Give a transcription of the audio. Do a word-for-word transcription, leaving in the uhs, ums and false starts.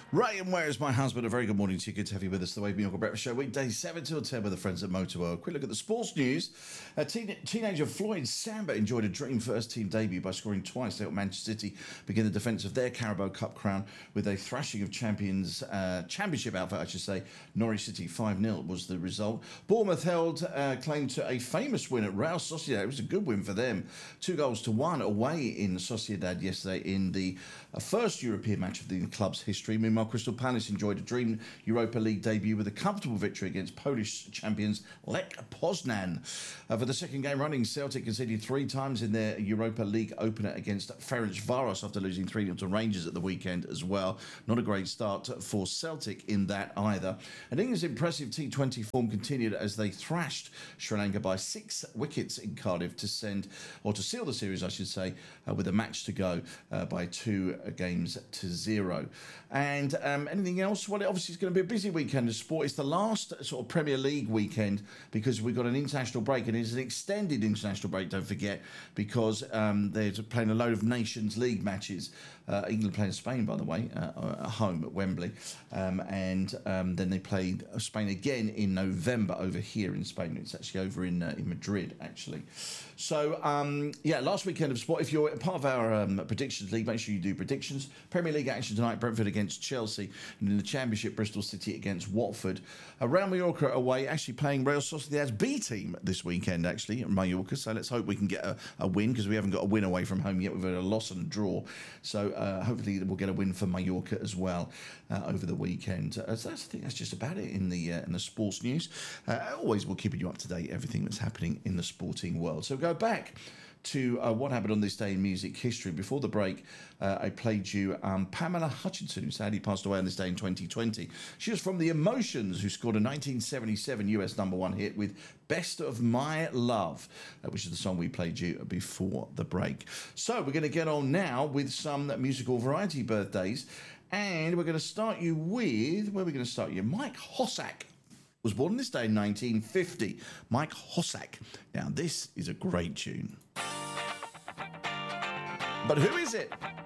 Ray and Where is my husband? A very good morning to you. Good to have you with us. The Wave York Breakfast Show, weekdays seven till ten with the friends at Motor World. Quick look at the sports news. Uh, teen- teenager Floyd Samba enjoyed a dream first team debut by scoring twice to help Manchester City begin the defence of their Carabao Cup crown with a thrashing of champions, uh, championship outfit, I should say. Norwich City five nil was the result. Bournemouth held uh, claim to a famous win at Real Sociedad. It was a good win for them. Two goals to one away in Sociedad yesterday in the uh, first European match of the club's history. Meanwhile, Crystal Palace enjoyed a dream Europa League debut with a comfortable victory against Polish champions Lech Poznan. Uh, for the second game running, Celtic conceded three times in their Europa League opener against Ferencváros after losing three nil to Rangers at the weekend as well. Not a great start for Celtic in that either. And England's impressive T twenty form continued as they thrashed Sri Lanka by six wickets in Cardiff to send, or to seal the series, I should say, uh, with a match to go uh, by two uh, games to zero. And um, anything else? Well, it obviously it's going to be a busy weekend of sport. It's the last sort of Premier League weekend because we've got an international break, and it's an extended international break, don't forget, because um, they're playing a load of Nations League matches. Uh, England playing Spain, by the way, uh, at home at Wembley. Um, and um, then they played Spain again in November over here in Spain. It's actually over in uh, in Madrid, actually. So, um, yeah, last weekend of sport. If you're part of our um, predictions league, make sure you do predictions. Premier League action tonight, Brentford against Chelsea. And in the Championship, Bristol City against Watford. Uh, Real Mallorca away, actually playing Real Sociedad's B team this weekend, actually, at Mallorca. So let's hope we can get a, a win, because we haven't got a win away from home yet. We've had a loss and a draw. So uh, hopefully we'll get a win for Mallorca as well uh, over the weekend. Uh, so that's, I think that's just about it in the uh, in the sports news. Uh, always we'll keep you up to date, everything that's happening in the sporting world. So go back to uh, what happened on this day in music history. Before the break, uh, I played you um, Pamela Hutchinson, who sadly passed away on this day in twenty twenty. She was from The Emotions, who scored a nineteen seventy-seven U S number one hit with Best of My Love, uh, which is the song we played you before the break. So we're going to get on now with some musical variety birthdays, and we're going to start you with, where are we going to start you? Mike Hossack was born this day in nineteen fifty. Mike Hossack. Now, this is a great tune. But who is it?